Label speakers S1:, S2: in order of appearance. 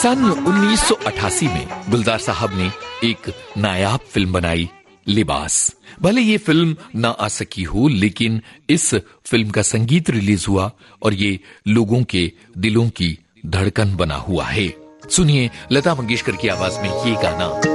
S1: सन 1988 में गुलजार साहब ने एक नायाब फिल्म बनाई, लिबास। भले ये फिल्म ना आ सकी हो, लेकिन इस फिल्म का संगीत रिलीज हुआ और ये लोगों के दिलों की धड़कन बना हुआ है। सुनिए लता मंगेशकर की आवाज में ये गाना।